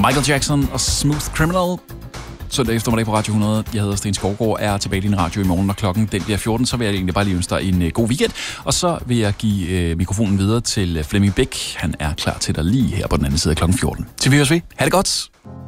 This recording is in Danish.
Michael Jackson og Smooth Criminal. Søndag eftermiddag på Radio 100. Jeg hedder Sten Skovgaard, er tilbage i din radio i morgen, når klokken den bliver 14. Så vil jeg egentlig bare lige ønske dig en god weekend. Og så vil jeg give mikrofonen videre til Flemming Bæk. Han er klar til dig lige her på den anden side af klokken 14. Til vi høres ved. Ha' det godt!